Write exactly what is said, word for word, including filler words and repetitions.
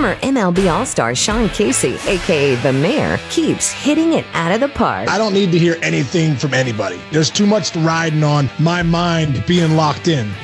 Former M L B All-Star Sean Casey, a k a. The Mayor, keeps hitting it out of the park. I don't need to hear anything from anybody. There's too much riding on my mind being locked in.